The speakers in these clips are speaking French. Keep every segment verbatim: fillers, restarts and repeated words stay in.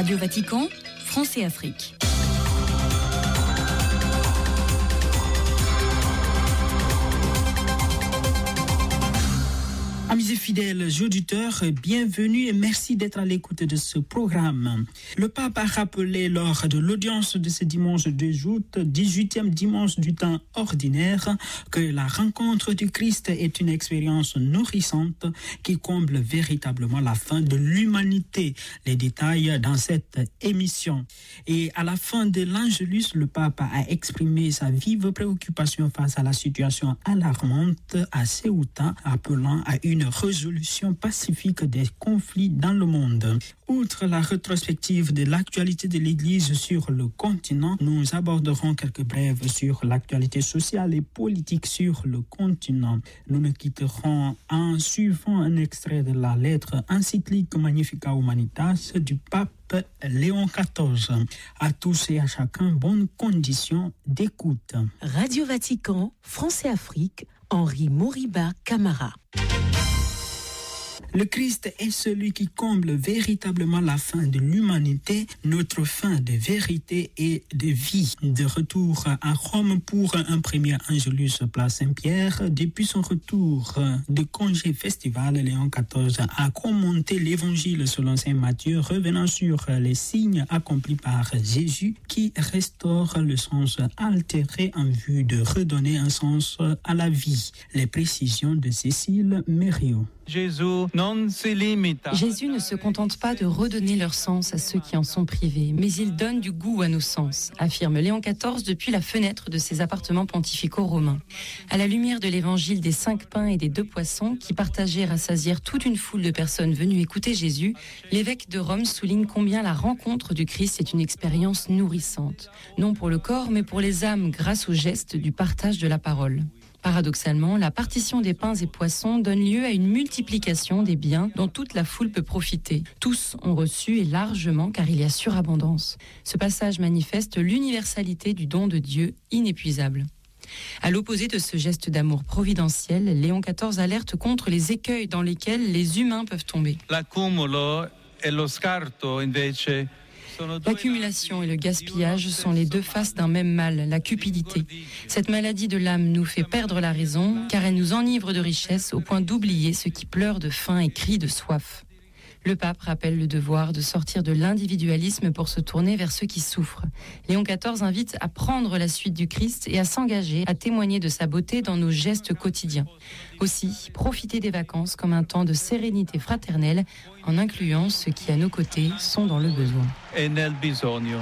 Radio Vatican, France et Afrique. Amis et fidèles auditeurs, bienvenue et merci d'être à l'écoute de ce programme. Le pape a rappelé lors de l'audience de ce dimanche deux août, dix-huitième dimanche du temps ordinaire, que la rencontre du Christ est une expérience nourrissante qui comble véritablement la fin de l'humanité. Les détails dans cette émission. Et à la fin de l'Angelus, le pape a exprimé sa vive préoccupation face à la situation alarmante à Ceuta, appelant à une résolution pacifique des conflits dans le monde. Outre la rétrospective de l'actualité de l'Église sur le continent, nous aborderons quelques brèves sur l'actualité sociale et politique sur le continent. Nous nous quitterons en suivant un extrait de la lettre encyclique Magnificat Humanitas du pape Léon quatorze. À tous et à chacun, bonnes conditions d'écoute. Radio Vatican, France et Afrique, Henri Moriba Camara. Le Christ est celui qui comble véritablement la fin de l'humanité, notre fin de vérité et de vie. De retour à Rome pour un premier Angelus place Saint-Pierre, depuis son retour de congé festival, Léon quatorze a commenté l'évangile selon Saint Matthieu, revenant sur les signes accomplis par Jésus qui restaure le sens altéré en vue de redonner un sens à la vie. Les précisions de Cécile Mériot. Jésus ne se contente pas de redonner leur sens à ceux qui en sont privés, mais il donne du goût à nos sens, affirme Léon quatorze depuis la fenêtre de ses appartements pontificaux romains. À la lumière de l'évangile des cinq pains et des deux poissons qui partagèrent et rassasièrent toute une foule de personnes venues écouter Jésus, l'évêque de Rome souligne combien la rencontre du Christ est une expérience nourrissante, non pour le corps mais pour les âmes grâce au geste du partage de la parole. Paradoxalement, la partition des pains et poissons donne lieu à une multiplication des biens dont toute la foule peut profiter. Tous ont reçu et largement car il y a surabondance. Ce passage manifeste l'universalité du don de Dieu inépuisable. À l'opposé de ce geste d'amour providentiel, Léon quatorze alerte contre les écueils dans lesquels les humains peuvent tomber. L'accumulo e lo scarto invece. L'accumulation et le gaspillage sont les deux faces d'un même mal, la cupidité. Cette maladie de l'âme nous fait perdre la raison, car elle nous enivre de richesse au point d'oublier ceux qui pleurent de faim et crient de soif. Le pape rappelle le devoir de sortir de l'individualisme pour se tourner vers ceux qui souffrent. Léon quatorze invite à prendre la suite du Christ et à s'engager à témoigner de sa beauté dans nos gestes quotidiens. Aussi, profiter des vacances comme un temps de sérénité fraternelle en incluant ceux qui à nos côtés sont dans le besoin. E nel bisogno.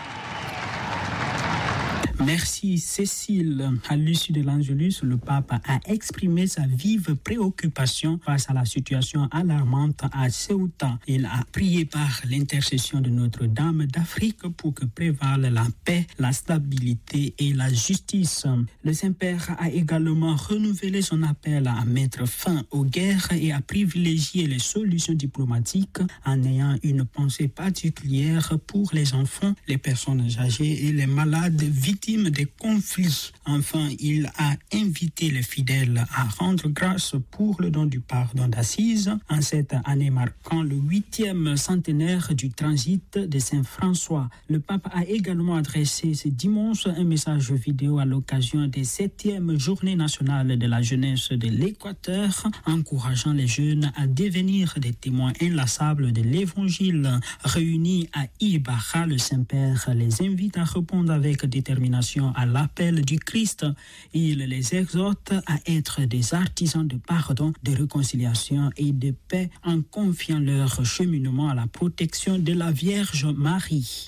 Merci Cécile. À l'issue de l'Angelus, le pape a exprimé sa vive préoccupation face à la situation alarmante à Ceuta. Il a prié par l'intercession de Notre-Dame d'Afrique pour que prévale la paix, la stabilité et la justice. Le Saint-Père a également renouvelé son appel à mettre fin aux guerres et à privilégier les solutions diplomatiques en ayant une pensée particulière pour les enfants, les personnes âgées et les malades victimes des conflits. Enfin, il a invité les fidèles à rendre grâce pour le don du pardon d'Assise en cette année marquant le huitième centenaire du transit de Saint François. Le pape a également adressé ce dimanche un message vidéo à l'occasion des septième journées nationales de la jeunesse de l'Équateur, encourageant les jeunes à devenir des témoins inlassables de l'Évangile. Réunis à Ibarra, le Saint-Père les invite à répondre avec détermination à l'appel du Christ. Il les exhorte à être des artisans de pardon, de réconciliation et de paix en confiant leur cheminement à la protection de la Vierge Marie.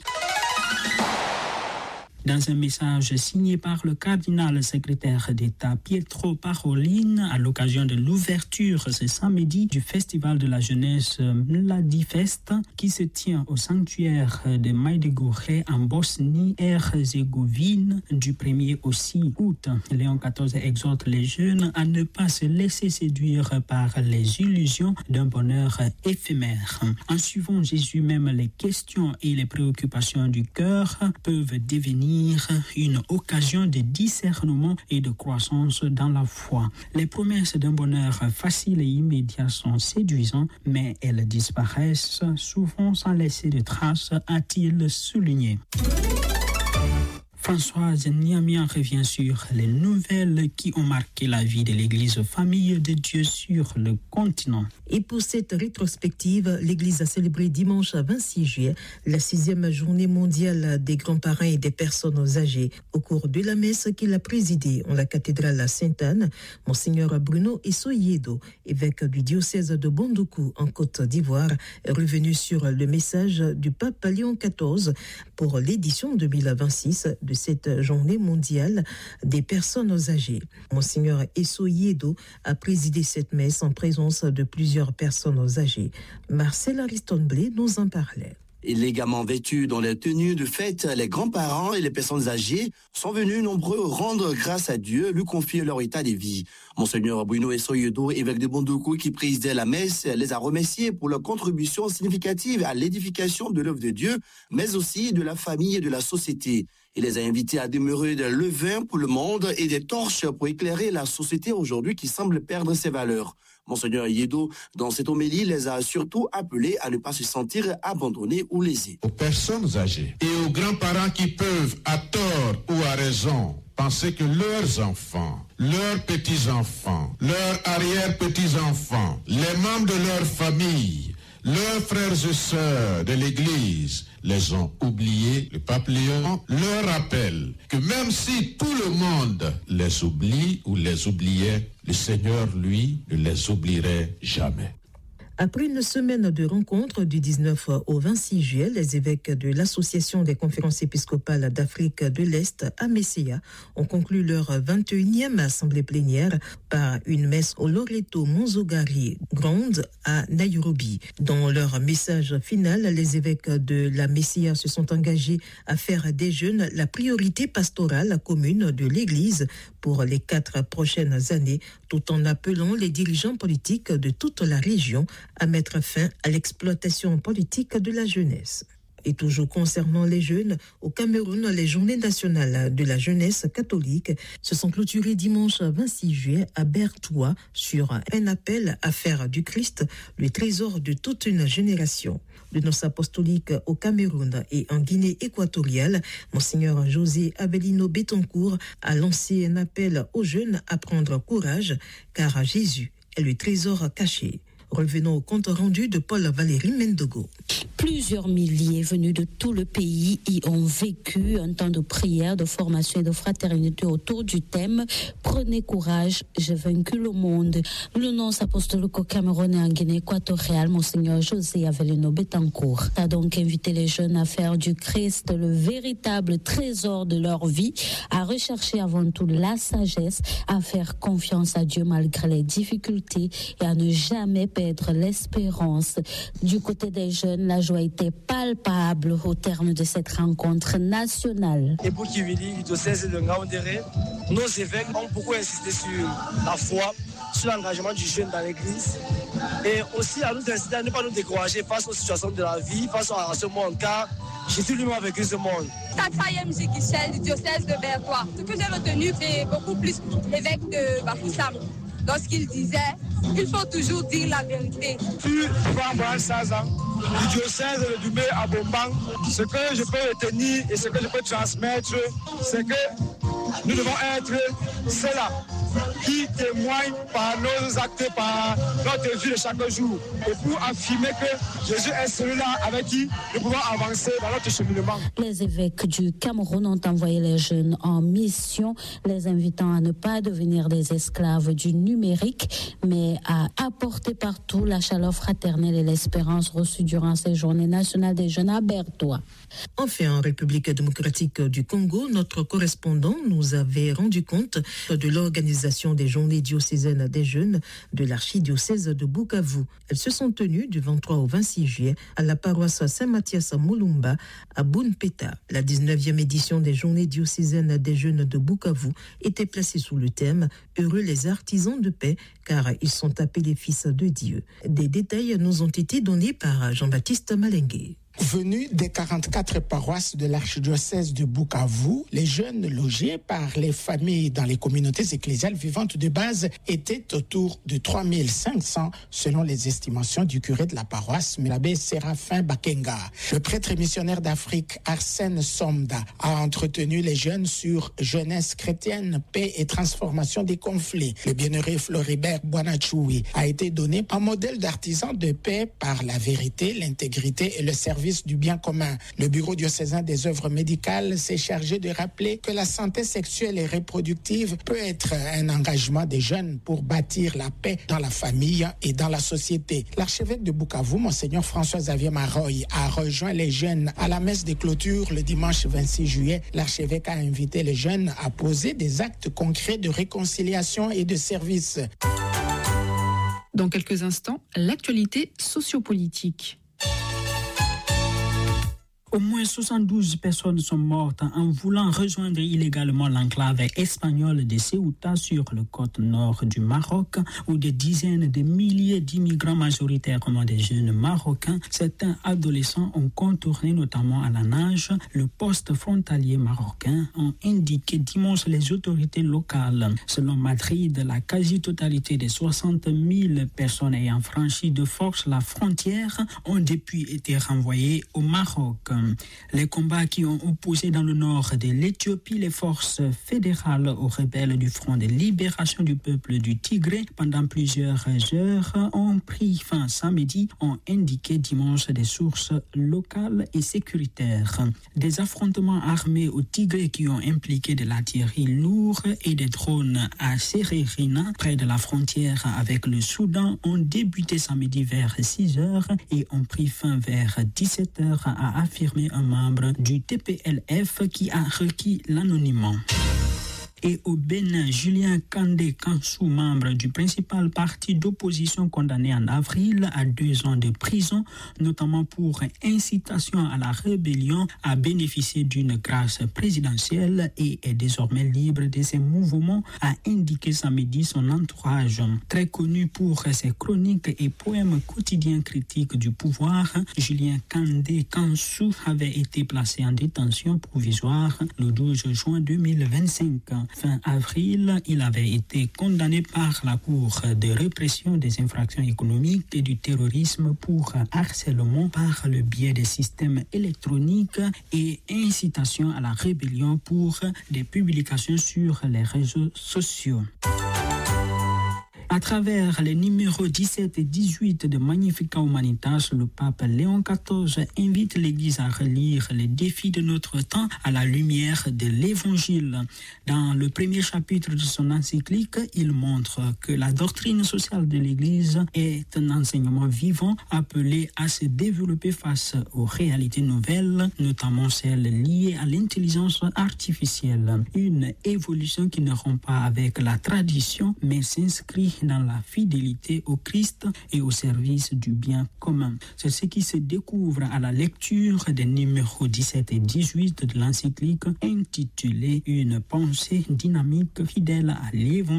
Dans un message signé par le cardinal secrétaire d'État Pietro Parolin à l'occasion de l'ouverture ce samedi du Festival de la jeunesse Mladifest qui se tient au sanctuaire de Maïdegoré en Bosnie-Herzégovine du premier au six août. Léon quatorze exhorte les jeunes à ne pas se laisser séduire par les illusions d'un bonheur éphémère. En suivant Jésus, même les questions et les préoccupations du cœur peuvent devenir devenir une occasion de discernement et de croissance dans la foi. Les promesses d'un bonheur facile et immédiat sont séduisantes, mais elles disparaissent souvent sans laisser de traces, a-t-il souligné. Françoise Niamia revient sur les nouvelles qui ont marqué la vie de l'Église Famille de Dieu sur le continent. Et pour cette rétrospective, l'Église a célébré dimanche vingt-six juillet la sixième journée mondiale des grands-parents et des personnes âgées. Au cours de la messe qu'il a présidée en la cathédrale Sainte-Anne, Monseigneur Bruno Essoyedo, évêque du diocèse de Bondoukou en Côte d'Ivoire, est revenu sur le message du pape Léon quatorze pour l'édition deux mille vingt-six de cette journée mondiale des personnes âgées. Monseigneur Essoyedo a présidé cette messe en présence de plusieurs personnes âgées. Marcel Ariston-Blé nous en parlait. Élégamment vêtus dans les tenues de fête, les grands-parents et les personnes âgées sont venus nombreux rendre grâce à Dieu, lui confier leur état de vie. Monseigneur Bruno Essoyedo, évêque de Bondoukou, qui présidait la messe, les a remerciés pour leur contribution significative à l'édification de l'œuvre de Dieu, mais aussi de la famille et de la société. Il les a invités à demeurer des levains pour le monde et des torches pour éclairer la société aujourd'hui qui semble perdre ses valeurs. Monseigneur Yedo, dans cette homélie, les a surtout appelés à ne pas se sentir abandonnés ou lésés. Aux personnes âgées et aux grands-parents qui peuvent, à tort ou à raison, penser que leurs enfants, leurs petits-enfants, leurs arrière-petits-enfants, les membres de leur famille, leurs frères et sœurs de l'Église les ont oubliés, le pape Léon leur rappelle que même si tout le monde les oublie ou les oubliait, le Seigneur, lui, ne les oublierait jamais. Après une semaine de rencontres du dix-neuf au vingt-six juillet, les évêques de l'Association des conférences épiscopales d'Afrique de l'Est, A M E C E A, ont conclu leur vingt et unième assemblée plénière par une messe au Loreto Monzogari Grande à Nairobi. Dans leur message final, les évêques de la M E C E A se sont engagés à faire des jeunes la priorité pastorale commune de l'Église pour les quatre prochaines années, tout en appelant les dirigeants politiques de toute la région à mettre fin à l'exploitation politique de la jeunesse. Et toujours concernant les jeunes, au Cameroun, les journées nationales de la jeunesse catholique se sont clôturées dimanche vingt-six juillet à Bertoua sur un appel à faire du Christ le trésor de toute une génération. De noces apostoliques au Cameroun et en Guinée équatoriale, Monseigneur José Avelino Betancourt a lancé un appel aux jeunes à prendre courage, car Jésus est le trésor caché. Revenons au compte rendu de Paul-Valéry Mendogo. Plusieurs milliers venus de tout le pays y ont vécu un temps de prière, de formation et de fraternité autour du thème « Prenez courage, j'ai vaincu le monde ». Le nonce apostolique au Cameroun et en Guinée équatoriale, Monseigneur José Avelino Betancourt, a donc invité les jeunes à faire du Christ le véritable trésor de leur vie, à rechercher avant tout la sagesse, à faire confiance à Dieu malgré les difficultés et à ne jamais perdre l'espérance. Du côté des jeunes, la joie était palpable au terme de cette rencontre nationale. Et pour Kivili, du diocèse de Ngaoundéré, nos évêques ont beaucoup insisté sur la foi, sur l'engagement du jeune dans l'église et aussi à nous inciter à ne pas nous décourager face aux situations de la vie, face à ce monde, car Jésus lui-même a vécu ce monde. Quatrième Michel du diocèse de Bertoua. Ce que j'ai retenu, c'est beaucoup plus l'évêque de Bafoussam. Lorsqu'il disait, il faut toujours dire la vérité. Puis, Franck Sazan, du diocèse de Doubé à Bombang, ce que je peux retenir et ce que je peux transmettre, c'est que nous devons être ceux-là qui témoignent par nos actes, par notre vie de chaque jour. Et pour affirmer que Jésus est celui-là avec qui nous pouvons avancer dans notre cheminement. Les évêques du Cameroun ont envoyé les jeunes en mission, les invitant à ne pas devenir des esclaves du numérique, mais à apporter partout la chaleur fraternelle et l'espérance reçue durant ces journées nationales des jeunes à Bertoua. Enfin, en République démocratique du Congo, notre correspondant nous avait rendu compte de l'organisation des journées diocésaines des jeunes de l'archidiocèse de Bukavu. Elles se sont tenues du vingt-trois au vingt-six juillet à la paroisse Saint-Mathias à Mulumba à Bunpeta. La dix-neuvième édition des journées diocésaines des jeunes de Bukavu était placée sous le thème « Heureux les artisans de paix, car ils sont appelés fils de Dieu ». Des détails nous ont été donnés par Jean-Baptiste Malengue. Venus des quarante-quatre paroisses de l'archidiocèse de Bukavu, les jeunes logés par les familles dans les communautés ecclésiales vivantes de base étaient autour de trois mille cinq cents selon les estimations du curé de la paroisse, l'abbé Séraphin Bakenga. Le prêtre missionnaire d'Afrique Arsène Somda a entretenu les jeunes sur jeunesse chrétienne, paix et transformation des conflits. Le bienheureux Floribert Boanachoui a été donné un modèle d'artisan de paix par la vérité, l'intégrité et le service du bien commun. Le bureau diocésain des œuvres médicales s'est chargé de rappeler que la santé sexuelle et reproductive peut être un engagement des jeunes pour bâtir la paix dans la famille et dans la société. L'archevêque de Bukavu, Monseigneur François-Xavier Maroy, a rejoint les jeunes à la messe de clôture le dimanche vingt-six juillet. L'archevêque a invité les jeunes à poser des actes concrets de réconciliation et de service. Dans quelques instants, l'actualité sociopolitique. Au moins soixante-douze personnes sont mortes en voulant rejoindre illégalement l'enclave espagnole de Ceuta sur le côte nord du Maroc, où des dizaines de milliers d'immigrants majoritaires comme des jeunes marocains, certains adolescents ont contourné notamment à la nage le poste frontalier marocain, ont indiqué dimanche les autorités locales. Selon Madrid, la quasi-totalité des soixante mille personnes ayant franchi de force la frontière ont depuis été renvoyées au Maroc. Les combats qui ont opposé dans le nord de l'Éthiopie les forces fédérales aux rebelles du Front de libération du peuple du Tigré pendant plusieurs heures ont pris fin samedi, ont indiqué dimanche des sources locales et sécuritaires. Des affrontements armés au Tigré qui ont impliqué de l'artillerie lourde et des drones à Sererina, près de la frontière avec le Soudan, ont débuté samedi vers six heures et ont pris fin vers dix-sept heures, a affirmé un membre du T P L F qui a requis l'anonymat. Et au Bénin, Julien Kandé Kansou, membre du principal parti d'opposition condamné en avril à deux ans de prison, notamment pour incitation à la rébellion, a bénéficié d'une grâce présidentielle et est désormais libre de ses mouvements, a indiqué samedi son entourage. Très connu pour ses chroniques et poèmes quotidiens critiques du pouvoir, Julien Kandé Kansou avait été placé en détention provisoire le douze juin deux mille vingt-cinq. Fin avril, il avait été condamné par la Cour de répression des infractions économiques et du terrorisme pour harcèlement par le biais des systèmes électroniques et incitation à la rébellion pour des publications sur les réseaux sociaux. À travers les numéros dix-sept et dix-huit de Magnificat Humanitas, le pape Léon quatorze invite l'Église à relire les défis de notre temps à la lumière de l'Évangile. Dans le premier chapitre de son encyclique, il montre que la doctrine sociale de l'Église est un enseignement vivant appelé à se développer face aux réalités nouvelles, notamment celles liées à l'intelligence artificielle. Une évolution qui ne rompt pas avec la tradition, mais s'inscrit dans la fidélité au Christ et au service du bien commun. C'est ce qui se découvre à la lecture des numéros dix-sept et dix-huit de l'encyclique intitulée « Une pensée dynamique fidèle à l'Évangile ».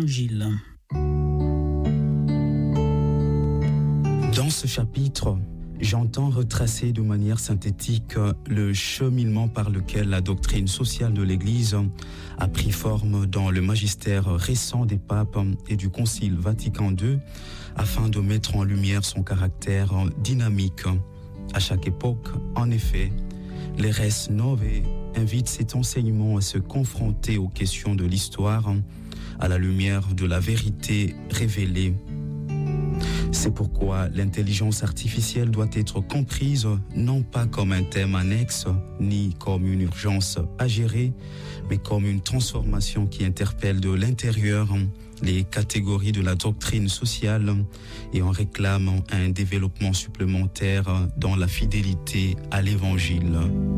Dans ce chapitre, j'entends retracer de manière synthétique le cheminement par lequel la doctrine sociale de l'Église a pris forme dans le magistère récent des papes et du Concile Vatican deux afin de mettre en lumière son caractère dynamique. À chaque époque, en effet, les Res Novae invitent cet enseignement à se confronter aux questions de l'histoire à la lumière de la vérité révélée. C'est pourquoi l'intelligence artificielle doit être comprise non pas comme un thème annexe, ni comme une urgence à gérer, mais comme une transformation qui interpelle de l'intérieur les catégories de la doctrine sociale et en réclame un développement supplémentaire dans la fidélité à l'Évangile.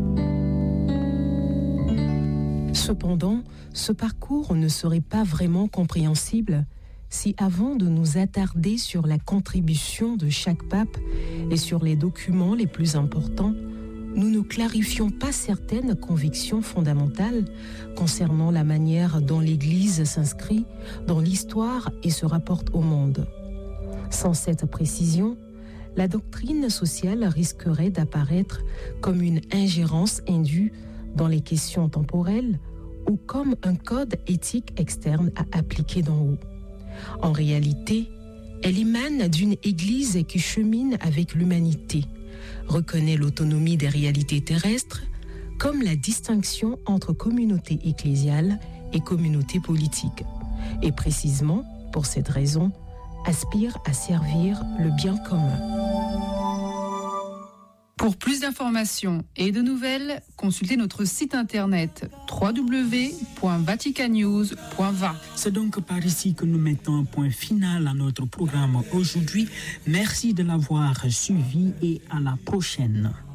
Cependant, ce parcours ne serait pas vraiment compréhensible si, avant de nous attarder sur la contribution de chaque pape et sur les documents les plus importants, nous ne clarifions pas certaines convictions fondamentales concernant la manière dont l'Église s'inscrit dans l'histoire et se rapporte au monde. Sans cette précision, la doctrine sociale risquerait d'apparaître comme une ingérence indue dans les questions temporelles ou comme un code éthique externe à appliquer d'en haut. En réalité, elle émane d'une Église qui chemine avec l'humanité, reconnaît l'autonomie des réalités terrestres, comme la distinction entre communauté ecclésiale et communauté politique, et précisément, pour cette raison, aspire à servir le bien commun. Pour plus d'informations et de nouvelles, consultez notre site internet w w w point vatican news point v a. C'est donc par ici que nous mettons un point final à notre programme aujourd'hui. Merci de l'avoir suivi et à la prochaine.